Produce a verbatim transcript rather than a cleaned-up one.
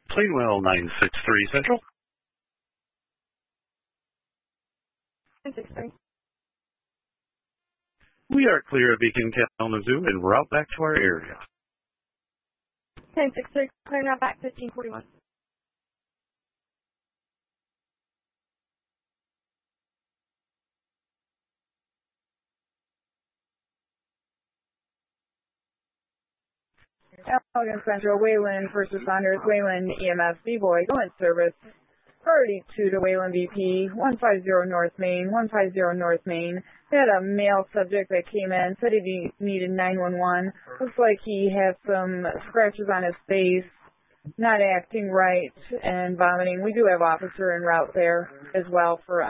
Plainwell nine six three Central. nine six three. We are clear of Beacon Kalamazoo and route back to our area. nine six three, clear now back fifteen forty-one. Elgin Central, Wayland, First Responders, Wayland E M S, B-Boy, going service. Priority two to Wayland V P, one five zero North Main, one five zero North Main. They had a male subject that came in, said he needed nine one one. Looks like he has some scratches on his face, not acting right, and vomiting. We do have officer en route there as well for